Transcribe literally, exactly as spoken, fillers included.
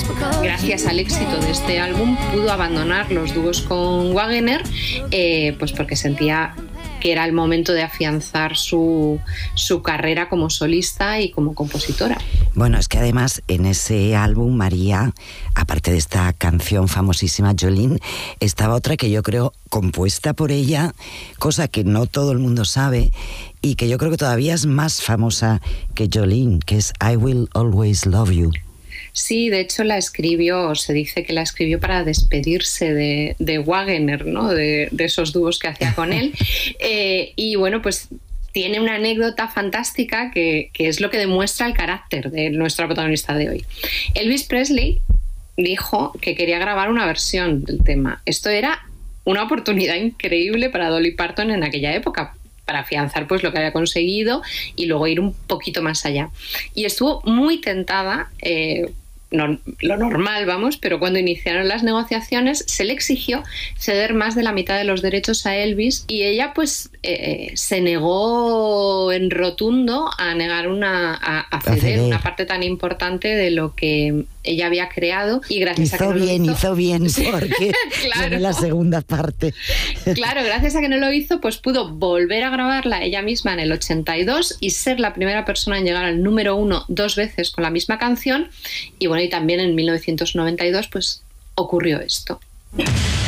gracias al éxito de este álbum, pudo abandonar los dúos con Wagener, eh, pues porque sentía que era el momento de afianzar su, su carrera como solista y como compositora. Bueno, es que además en ese álbum, María, aparte de esta canción famosísima, Jolene, estaba otra que yo creo compuesta por ella, cosa que no todo el mundo sabe y que yo creo que todavía es más famosa que Jolene, que es I Will Always Love You. Sí, de hecho la escribió, se dice que la escribió para despedirse de, de Wagener, ¿no? de, de esos dúos que hacía con él. Eh, y bueno, pues tiene una anécdota fantástica que, que es lo que demuestra el carácter de nuestra protagonista de hoy. Elvis Presley dijo que quería grabar una versión del tema. Esto era una oportunidad increíble para Dolly Parton en aquella época, para afianzar pues lo que había conseguido y luego ir un poquito más allá. Y estuvo muy tentada, eh, no, lo normal, vamos, pero cuando iniciaron las negociaciones se le exigió ceder más de la mitad de los derechos a Elvis y ella pues eh, se negó en rotundo a negar una, a, a ceder, ceder una parte tan importante de lo que ella había creado y gracias hizo a que no bien, lo hizo, hizo bien porque claro. la segunda parte. Claro, gracias a que no lo hizo, pues pudo volver a grabarla ella misma en el ochenta y dos y ser la primera persona en llegar al número uno dos veces con la misma canción. Y bueno, y también en mil novecientos noventa y dos pues ocurrió esto.